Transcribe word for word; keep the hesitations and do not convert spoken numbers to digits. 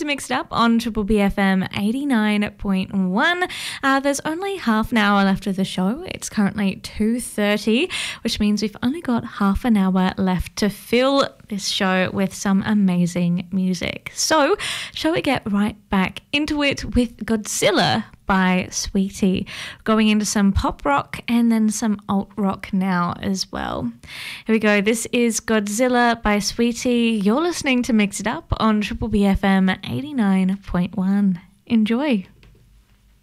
Mix It Up on Triple B F M eighty-nine point one. Uh, there's only half an hour left of the show. It's currently two thirty, which means we've only got half an hour left to fill this show with some amazing music. So, shall we get right back into it with Godzilla by Sweetie, going into some pop rock and then some alt rock now as well. Here we go. This is Godzilla by Sweetie. You're listening to Mix It Up on Triple B F M eighty-nine point one. Enjoy.